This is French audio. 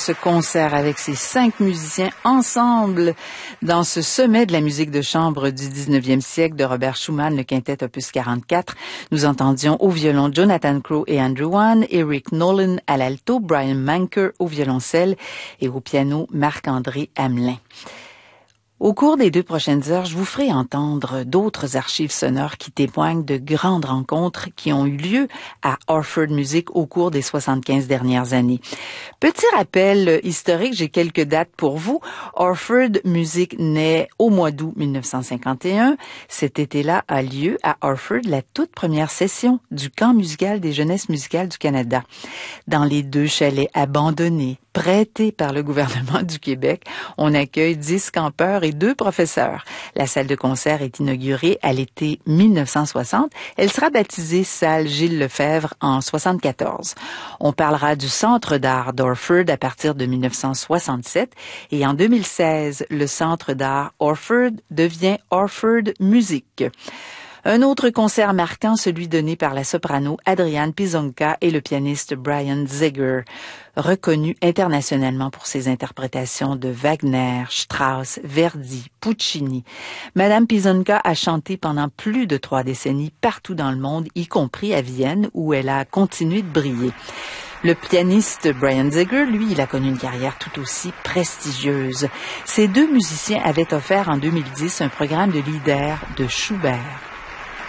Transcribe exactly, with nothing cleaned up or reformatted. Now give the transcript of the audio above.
ce concert avec ces cinq musiciens ensemble dans ce sommet de la musique de chambre du dix-neuvième siècle de Robert Schumann, le quintet opus quarante-quatre. Nous entendions au violon Jonathan Crowe et Andrew Wan, Eric Nolan à l'alto, Brian Manker au violoncelle et au piano Marc-André Hamelin. Au cours des deux prochaines heures, je vous ferai entendre d'autres archives sonores qui témoignent de grandes rencontres qui ont eu lieu à Orford Music au cours des soixante-quinze dernières années. Petit rappel historique, j'ai quelques dates pour vous. Orford Music naît au mois d'août mille neuf cent cinquante et un. Cet été-là a lieu à Orford la toute première session du camp musical des jeunesses musicales du Canada. Dans les deux chalets abandonnés, prêtés par le gouvernement du Québec, on accueille dix campeurs et deux professeurs. La salle de concert est inaugurée à l'été mille neuf cent soixante. Elle sera baptisée salle Gilles Lefebvre en soixante-quatorze. On parlera du Centre d'art d'Orford à partir de mille neuf cent soixante-sept et en deux mille seize, le Centre d'art Orford devient Orford Music. Un autre concert marquant, celui donné par la soprano Adrienne Pizonka et le pianiste Brian Ziegler, reconnu internationalement pour ses interprétations de Wagner, Strauss, Verdi, Puccini. Madame Pizonka a chanté pendant plus de trois décennies partout dans le monde, y compris à Vienne, où elle a continué de briller. Le pianiste Brian Ziegler, lui, il a connu une carrière tout aussi prestigieuse. Ces deux musiciens avaient offert en deux mille dix un programme de leader de Schubert.